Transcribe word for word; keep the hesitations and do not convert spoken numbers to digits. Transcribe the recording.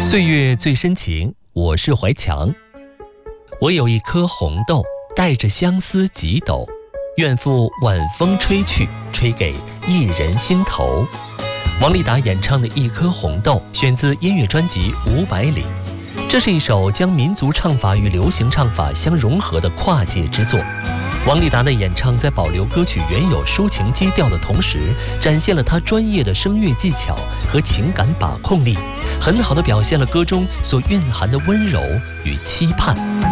岁月最深情，我是怀强。我有一颗红豆，带着相思几斗，愿负晚风吹去，吹给一人心头。王丽达演唱的《一颗红豆》选自音乐专辑《五百里》，这是一首将民族唱法与流行唱法相融合的跨界之作。王丽达的演唱在保留歌曲原有抒情基调的同时，展现了她专业的声乐技巧和情感把控力，很好地表现了歌中所蕴含的温柔与期盼。